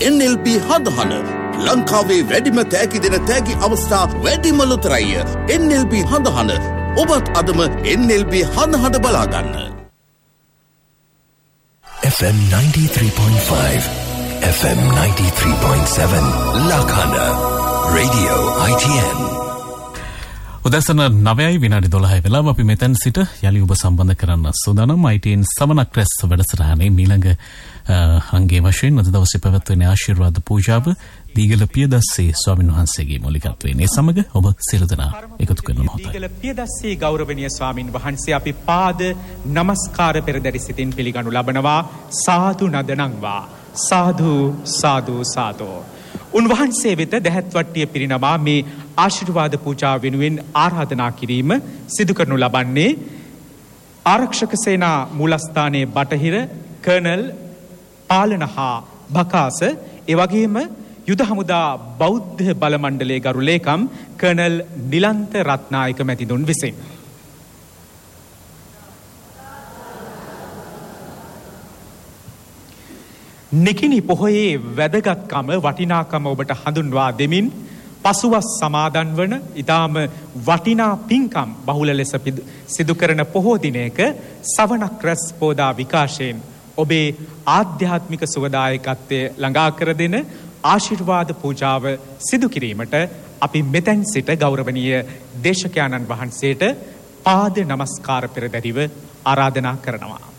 NLB හඳහන ලංකාවේ වැඩිම තෑගි දෙන තෑගි අවස්ථා වැඩිම ලොතරැය NLB හඳහන ඔබත් අදම NLB හඳහන බලාගන්න. FM 93.5 FM 93.7 Lakana Radio ITN. උදැසන 9යි විනාඩි 12 වෙලාව අපි මෙතන සිට යලි ඔබ සම්බන්ධ කරන්න සූදානම් ITN සමනක් රැස් වැඩසටහනේ ඊළඟ අංගයේ වශයෙන් අද දවසේ පැවැත්වෙන ආශිර්වාද පූජාව දීගල පියදස්සේ ස්වාමීන් වහන්සේගේ මූලිකත්වයෙන් ඒ සමග ඔබ සියලු දෙනා එකතු කරන මොහොතයි. දීගල පියදස්සේ ගෞරවනීය ස්වාමින් වහන්සේ අපි පාද නමස්කාර පෙරදරි සිතින් පිළිගනු ලබනවා. සාදු නදනංවා සාදු සාදු සාදෝ. උන්වහන්සේ වෙත දැහැත් වට්ටිය පිරිනමා මේ ආශිර්වාද පූජාව වෙනුවෙන් ආරාධනා කිරීම සිදු කරනු ලබන්නේ ආරක්ෂක සේනා මූලස්ථානයේ බටහිර කර්නල් පාලන හා බකාස ඒ වගේම යුද හමුදා බෞද්ධ බල මණ්ඩලයේ ගරු ලේකම් කර්නල් නිලන්ත රත්නායක මැතිතුන් විසින්. නිකිණි පොහොයේ වැදගත්කම වටිනාකම ඔබට හඳුන්වා දෙමින් පසුවස් සමාදන් වන ඊටාම වටිනා පින්කම් බහුල ලෙස සිදු කරන පොහෝ දිනයක සවනක් රැස් පෝදා විකාශයෙන් ඔබේ ආධ්‍යාත්මික සුවදායකත්වය ළඟා කර දෙන ආශිර්වාද පූජාව සිදු කිරීමට අපි මෙතෙන් සිට ගෞරවනීය දේශකයාණන් වහන්සේට පාද නමස්කාර පෙරදරිව ආරාධනා කරනවා.